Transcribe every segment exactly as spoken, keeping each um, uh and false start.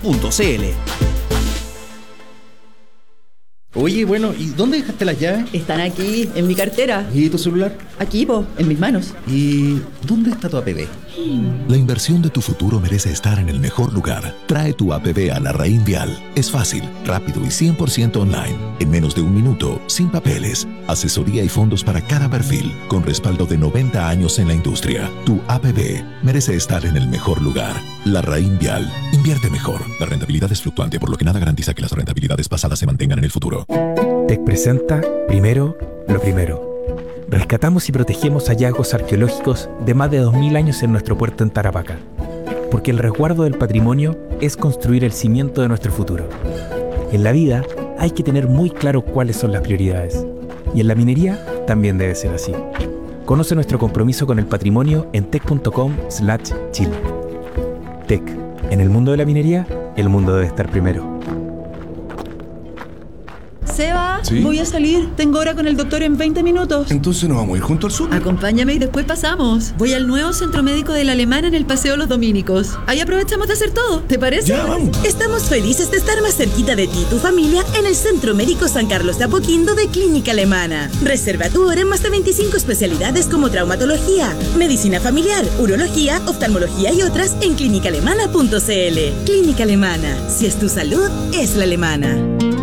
punto c l. Oye, bueno, ¿y dónde dejaste las llaves? Están aquí, en mi cartera. ¿Y tu celular? Aquí, po, en mis manos. ¿Y dónde está tu A P B? La inversión de tu futuro merece estar en el mejor lugar. Trae tu A P B a Larraín Vial. Es fácil, rápido y cien por ciento online. En menos de un minuto, sin papeles. Asesoría y fondos para cada perfil, con respaldo de noventa años en la industria. Tu A P B merece estar en el mejor lugar. Larraín Vial. Invierte mejor. La rentabilidad es fluctuante, por lo que nada garantiza que las rentabilidades pasadas se mantengan en el futuro. T E C presenta Primero lo Primero. Rescatamos y protegemos hallazgos arqueológicos de más de dos mil años en nuestro puerto en Tarapacá. Porque el resguardo del patrimonio es construir el cimiento de nuestro futuro. En la vida hay que tener muy claro cuáles son las prioridades. Y en la minería también debe ser así. Conoce nuestro compromiso con el patrimonio en tec punto com slash chile. T E C. En el mundo de la minería, el mundo debe estar primero. Seba, ¿Sí? Voy a salir. Tengo hora con el doctor en veinte minutos. Entonces nos vamos a ir junto al súper. Acompáñame y después pasamos. Voy al nuevo centro médico de la Alemana en el Paseo Los Dominicos. Ahí aprovechamos de hacer todo. ¿Te parece? Ya, vamos. Estamos felices de estar más cerquita de ti y tu familia en el Centro Médico San Carlos de Apoquindo de Clínica Alemana. Reserva tu hora en más de veinticinco especialidades como traumatología, medicina familiar, urología, oftalmología y otras en clínica alemana punto c l. Clínica Alemana. Si es tu salud, es la alemana.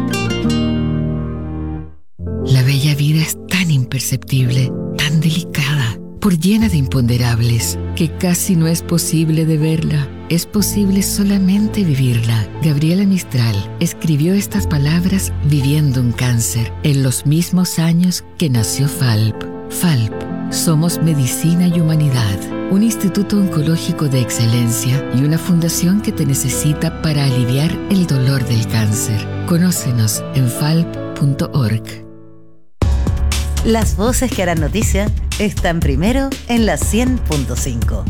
La bella vida es tan imperceptible, tan delicada, por llena de imponderables, que casi no es posible de verla. Es posible solamente vivirla. Gabriela Mistral escribió estas palabras viviendo un cáncer, en los mismos años que nació Falp. Falp, somos medicina y humanidad, un instituto oncológico de excelencia y una fundación que te necesita para aliviar el dolor del cáncer. Conócenos en falp punto org. Las voces que harán noticia están primero en la cien punto cinco.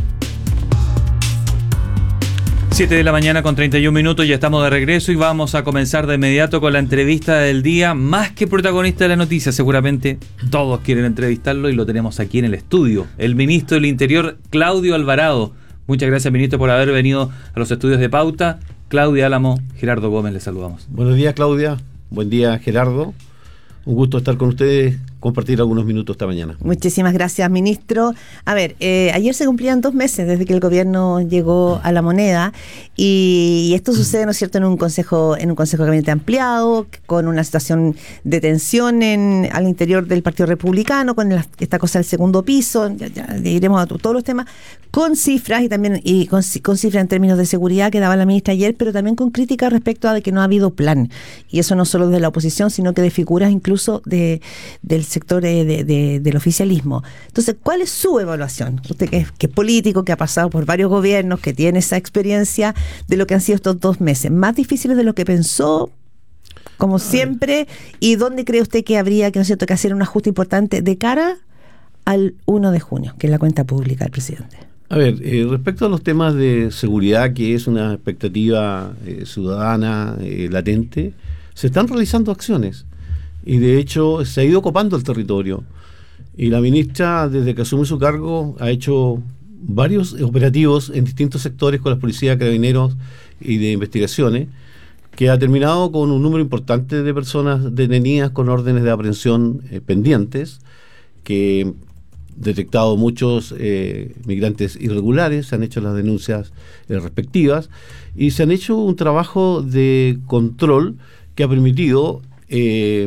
siete de la mañana con treinta y un minutos, ya estamos de regreso y vamos a comenzar de inmediato con la entrevista del día. Más que protagonista de la noticia, seguramente todos quieren entrevistarlo y lo tenemos aquí en el estudio. El ministro del Interior, Claudio Alvarado. Muchas gracias, ministro, por haber venido a los estudios de Pauta. Claudia Álamo, Gerardo Gómez, les saludamos. Buenos días, Claudia. Buen día, Gerardo. Un gusto estar con ustedes, compartir algunos minutos esta mañana. Muchísimas gracias, ministro. A ver, eh, ayer se cumplían dos meses desde que el gobierno llegó a la moneda y, y esto sucede, ¿no es cierto?, en un consejo, en un consejo de gabinete ampliado, con una situación de tensión en, al interior del Partido Republicano, con la, esta cosa del segundo piso, ya, ya iremos a todos los temas, con cifras y también y con, con cifras en términos de seguridad que daba la ministra ayer, pero también con críticas respecto a de que no ha habido plan. Y eso no solo de la oposición, sino que de figuras incluso incluso de, del sector de, de, de, del oficialismo. Entonces, ¿cuál es su evaluación? Usted que es, que es político, que ha pasado por varios gobiernos, que tiene esa experiencia de lo que han sido estos dos meses. ¿Más difíciles de lo que pensó, como siempre? ¿Y dónde cree usted que habría que, ¿no es cierto?, que hacer un ajuste importante de cara al primero de junio, que es la cuenta pública del presidente? A ver, eh, respecto a los temas de seguridad, que es una expectativa eh, ciudadana eh, latente, se están realizando acciones. Y de hecho se ha ido copando el territorio. Y la ministra, desde que asumió su cargo, ha hecho varios operativos en distintos sectores con las policías, carabineros y de investigaciones, que ha terminado con un número importante de personas detenidas con órdenes de aprehensión eh, pendientes, que detectado muchos eh, migrantes irregulares, se han hecho las denuncias eh, respectivas y se han hecho un trabajo de control que ha permitido Eh,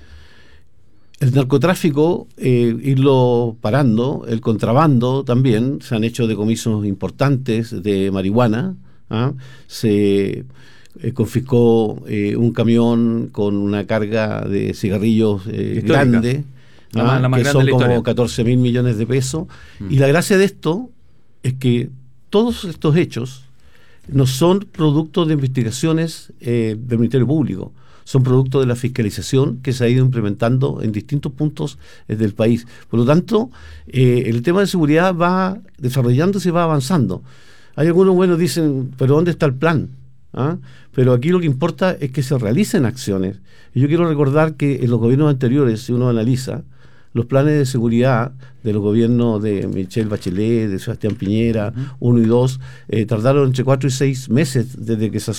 el narcotráfico, eh, irlo parando, el contrabando también. Se han hecho decomisos importantes de marihuana, ¿ah? Se eh, confiscó eh, un camión con una carga de cigarrillos eh, grande, la, ¿ah? la más que grande son de la como historia. catorce mil millones de pesos. Mm. Y la gracia de esto es que todos estos hechos no son producto de investigaciones eh, del Ministerio Público, son producto de la fiscalización que se ha ido implementando en distintos puntos eh, del país. Por lo tanto, eh, el tema de seguridad va desarrollándose y va avanzando. Hay algunos buenos dicen, pero ¿dónde está el plan? ¿Ah? Pero aquí lo que importa es que se realicen acciones. Y yo quiero recordar que en los gobiernos anteriores, si uno analiza, los planes de seguridad de los gobiernos de Michelle Bachelet, de Sebastián Piñera, uh-huh. uno y dos, eh, tardaron entre cuatro y seis meses desde que se